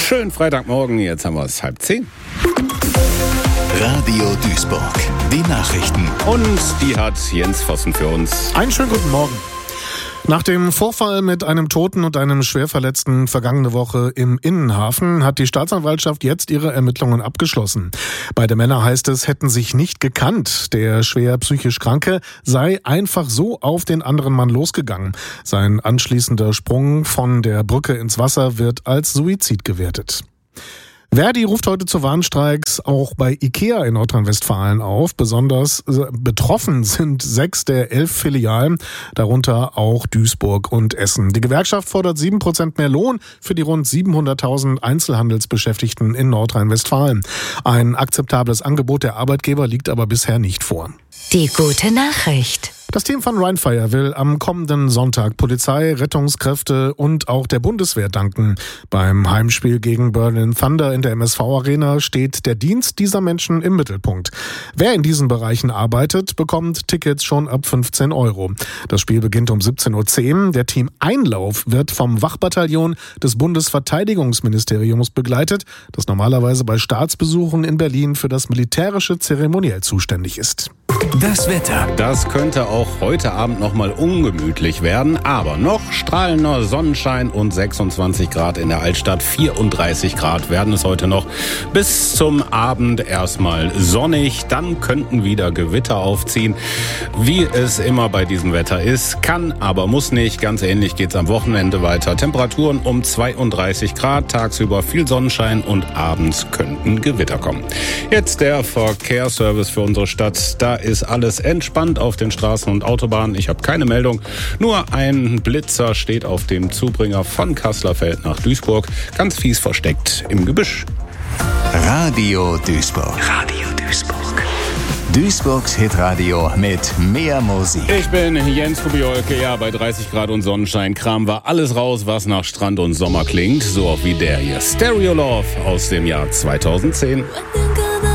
Schönen Freitagmorgen, jetzt haben wir es 9:30. Radio Duisburg, die Nachrichten. Und die hat Jens Vossen für uns. Einen schönen guten Morgen. Nach dem Vorfall mit einem Toten und einem Schwerverletzten vergangene Woche im Innenhafen hat die Staatsanwaltschaft jetzt ihre Ermittlungen abgeschlossen. Beide Männer, heißt es, hätten sich nicht gekannt. Der schwer psychisch Kranke sei einfach so auf den anderen Mann losgegangen. Sein anschließender Sprung von der Brücke ins Wasser wird als Suizid gewertet. Verdi ruft heute zu Warnstreiks auch bei IKEA in Nordrhein-Westfalen auf. Besonders betroffen sind 6 der 11 Filialen, darunter auch Duisburg und Essen. Die Gewerkschaft fordert 7% mehr Lohn für die rund 700.000 Einzelhandelsbeschäftigten in Nordrhein-Westfalen. Ein akzeptables Angebot der Arbeitgeber liegt aber bisher nicht vor. Die gute Nachricht. Das Team von Rheinfire will am kommenden Sonntag Polizei, Rettungskräfte und auch der Bundeswehr danken. Beim Heimspiel gegen Berlin Thunder in der MSV-Arena steht der Dienst dieser Menschen im Mittelpunkt. Wer in diesen Bereichen arbeitet, bekommt Tickets schon ab 15 €. Das Spiel beginnt um 17:10 Uhr. Der Team-Einlauf wird vom Wachbataillon des Bundesverteidigungsministeriums begleitet, das normalerweise bei Staatsbesuchen in Berlin für das militärische Zeremoniell zuständig ist. Das Wetter. Das könnte auch heute Abend noch mal ungemütlich werden, aber noch strahlender Sonnenschein und 26 Grad in der Altstadt, 34 Grad werden es heute noch. Bis zum Abend erstmal sonnig, dann könnten wieder Gewitter aufziehen. Wie es immer bei diesem Wetter ist, kann, aber muss nicht. Ganz ähnlich geht's am Wochenende weiter. Temperaturen um 32 Grad, tagsüber viel Sonnenschein und abends könnten Gewitter kommen. Jetzt der Verkehrsservice für unsere Stadt. Da ist alles entspannt auf den Straßen und Autobahnen. Ich habe keine Meldung. Nur ein Blitzer steht auf dem Zubringer von Kasslerfeld nach Duisburg. Ganz fies versteckt im Gebüsch. Radio Duisburg. Radio Duisburg. Duisburgs Hitradio mit mehr Musik. Ich bin Jens Kubiolke. Ja, bei 30 Grad und Sonnenschein kramen wir alles raus, was nach Strand und Sommer klingt. So auch wie der hier. Stereo Love aus dem Jahr 2010.